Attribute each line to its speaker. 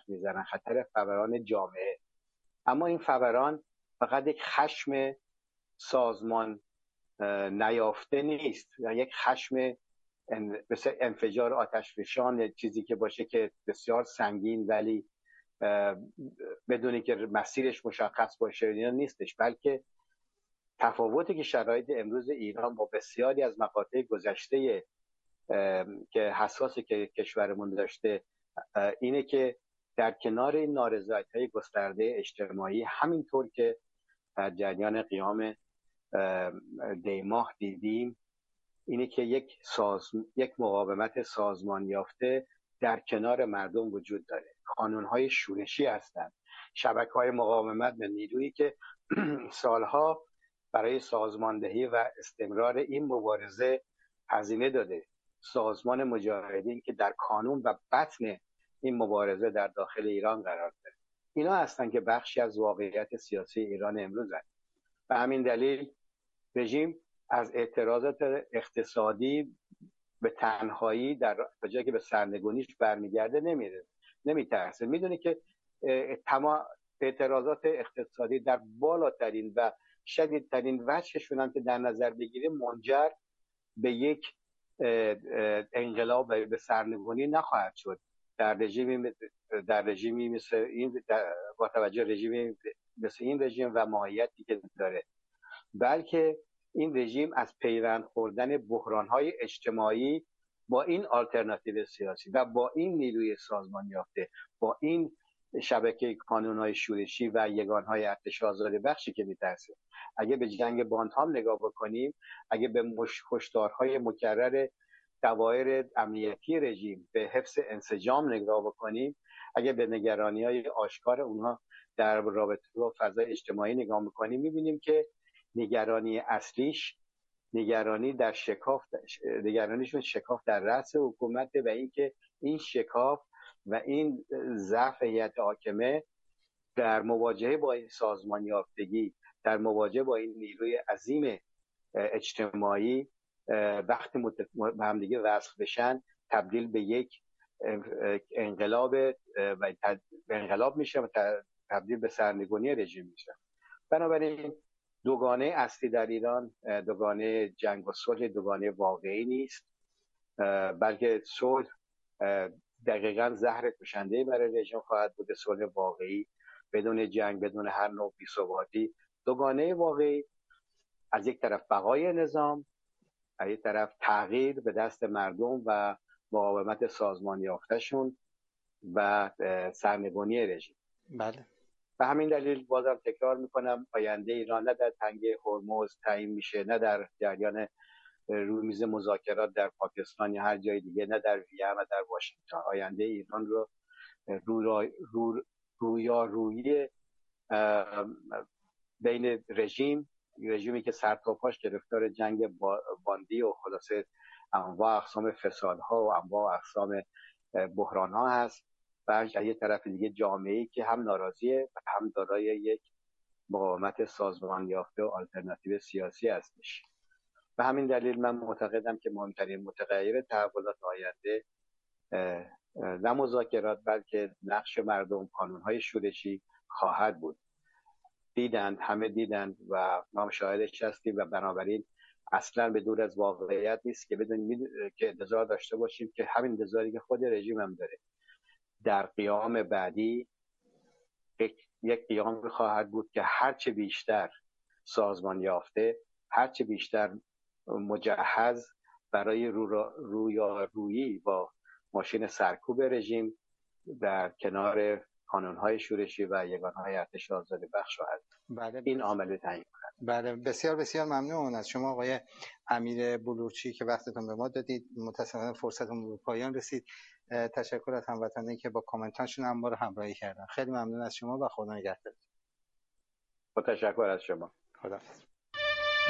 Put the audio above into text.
Speaker 1: میزنن، خطر فوران جامعه. اما این فوران فقط یک خشم سازمان نیافته نیست، یک خشم مثل انفجار آتشفشان، چیزی که باشه که بسیار سنگین ولی بدونی که مسیرش مشخص باشه اینا نیستش، بلکه تفاوتی که شرایط امروز ایران با بسیاری از مقاطع گذشته که حساسی که کشورمون داشته اینه که در کنار این نارضایتی‌های گسترده اجتماعی، همینطور که در جریان قیام دیماه دیدیم، اینه که یک مقاومت سازمان یافته در کنار مردم وجود داره. کانون‌های شورشی هستند، شبکه‌های مقاومت به نیرویی که سالها برای سازماندهی و استمرار این مبارزه هزینه داده. سازمان مجاهدین که در کانون و بطن این مبارزه در داخل ایران قرار داره. اینا هستن که بخشی از واقعیت سیاسی ایران امروز هست. به همین دلیل رژیم از اعتراضات اقتصادی به تنهایی در جایی که به سرنگونیش برمیگرده نمیترسه. میدونه که تمام اعتراضات اقتصادی در بالاترین و شدیدترین وجهشون هم که در نظر بگیره منجر به یک انقلاب به سرنگونی نخواهد شد در رژیمی مثل این، با توجه رژیمی مثل این رژیم و ماهیتی که داره، بلکه این رژیم از پیوند خوردن بحران‌های اجتماعی با این آلترناتیو سیاسی و با این نیروی سازمان یافته، با این شبکه کانون‌های شورشی و یگان‌های ارتش آزادی بخشی که میترسه. اگه به جنگ باندهام نگاه بکنیم، اگه به هشدارهای مکرر دوایر امنیتی رژیم به حفظ انسجام نگاه بکنیم، اگه به نگرانی‌های آشکار اونها در رابطه با فضای اجتماعی نگاه بکنیم، می‌بینیم که نگرانی اصلیش نگرانیشون شکاف در رأس حکومت و اینکه این شکاف و این ضعف هیئت حاکمه در مواجهه با این سازمان یافتگی، در مواجهه با این نیروی عظیم اجتماعی، وقتی به هم دیگه وصل بشن تبدیل به یک انقلاب میشه و تبدیل به سرنگونی رژیم میشه. بنابراین دوگانه اصلی در ایران دوگانه جنگ و صلح دوگانه واقعی نیست، بلکه صلح دقیقاً زهر کشنده‌ای برای رژیم خواهد بود. صلح واقعی بدون جنگ، بدون هر نوع بی‌ثباتی. دوگانه واقعی از یک طرف بقای نظام، از یک طرف تغییر به دست مردم و مقاومت سازمان یافته‌شون و سرنگونی رژیم.
Speaker 2: بله.
Speaker 1: به همین دلیل بازم تکرار میکنم آینده ایران نه در تنگ هرمز تعیین میشه، نه در جریان روی میز مذاکرات در پاکستان یا هر جای دیگه، نه در وین و در واشنگتن. آینده ایران رو رویارویی بین رژیمی که سر تا پاش گرفتار جنگ باندی و خلاصه انواع اقسام فسادها و انواع اقسام بحرانها هست، و یه طرف دیگه جامعه‌ای که هم ناراضیه و هم دارای یک مقاومت سازمان یافته و آلترناتیو سیاسی هستش. به همین دلیل من معتقدم که مهمترین متغیر تحولات آینده نه مذاکرات بلکه نقش مردم، قانون‌های شورشی خواهد بود. همه دیدند و ما هم شاهدش هستیم و بنابراین اصلا به دور از واقعیت نیست که بدونیم که انتظار داشته باشیم که همین انتظاری که خود رژیم هم داره در قیام بعدی یک قیام خواهد بود که هرچه بیشتر سازمان یافته، هرچه بیشتر مجهز برای رویارویی با ماشین سرکوب رژیم در کنار قانون‌های شورشی و یگانه‌های ارتش آزادی بخش شود.
Speaker 2: بله،
Speaker 1: این عامل تعیین کننده.
Speaker 2: بله، بسیار بسیار ممنون از شما آقای امیر بلورچی که وقتتون به ما دادید. متأسفانه فرصتمون به پایان رسید. تشکر از هموطنانی که با کامنتاشون هم ما رو همراهی کردن. خیلی ممنون از شما و خدا نگهدار.
Speaker 1: با تشکر از شما.
Speaker 2: خداحافظ.